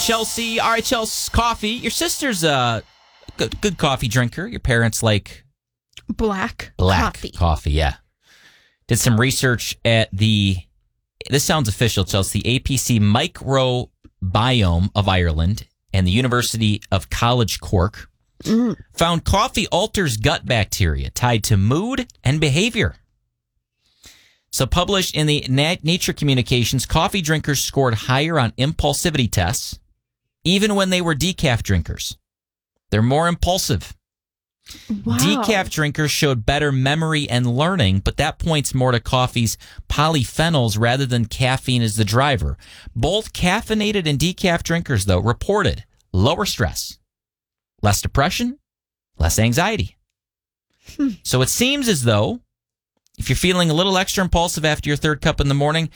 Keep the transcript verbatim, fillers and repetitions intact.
Chelsea. All right, Chelsea, coffee. Your sister's a good, good coffee drinker. Your parents like black, black coffee. coffee, yeah. Did some research at the, this sounds official, Chelsea, the A P C Microbiome of Ireland and the University of College Cork mm. found coffee alters gut bacteria tied to mood and behavior. So published in the Nat- Nature Communications, coffee drinkers scored higher on impulsivity tests, even when they were decaf drinkers. They're more impulsive. Wow. Decaf drinkers showed better memory and learning, but that points more to coffee's polyphenols rather than caffeine as the driver. Both caffeinated and decaf drinkers, though, reported lower stress, less depression, less anxiety. Hmm. So it seems as though if you're feeling a little extra impulsive after your third cup in the morning,